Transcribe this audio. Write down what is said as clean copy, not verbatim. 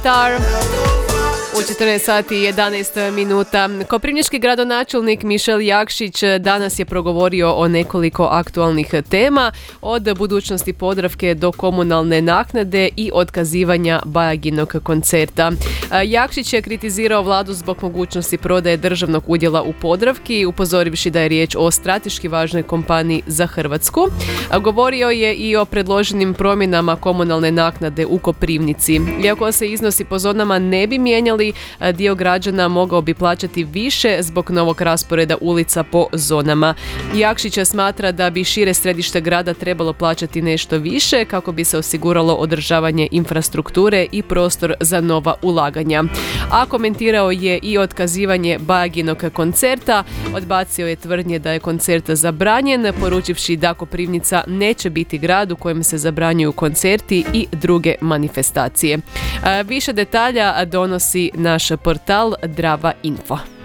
Star. U 14 sati i 11 minuta. Koprivnički gradonačelnik Mišel Jakšić danas je progovorio o nekoliko aktualnih tema, od budućnosti Podravke do komunalne naknade i otkazivanja Bajaginog koncerta. Jakšić je kritizirao vladu zbog mogućnosti prodaje državnog udjela u Podravki, upozorivši da je riječ o strateški važnoj kompaniji za Hrvatsku. Govorio je i o predloženim promjenama komunalne naknade u Koprivnici. Iako se iznosi po zonama ne bi mijenjali, dio građana mogao bi plaćati više zbog novog rasporeda ulica po zonama. Jakšić smatra da bi šire središte grada trebalo plaćati nešto više kako bi se osiguralo održavanje infrastrukture i prostor za nova ulaganja. A komentirao je i otkazivanje Bajaginog koncerta. Odbacio je tvrdnje da je koncert zabranjen, poručivši da Koprivnica neće biti grad u kojem se zabranjuju koncerti i druge manifestacije. Više detalja donosi naš portal Drava Info.